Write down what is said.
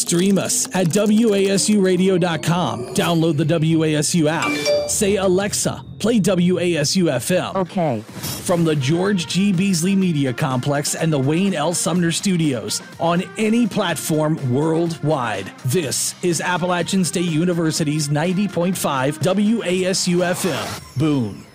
Stream us at WASUradio.com. Download the WASU app. Say, Alexa, play WASU FM. Okay. From the George G. Beasley Media Complex and the Wayne L. Sumner Studios on any platform worldwide. This is Appalachian State University's 90.5 WASU FM. Boone.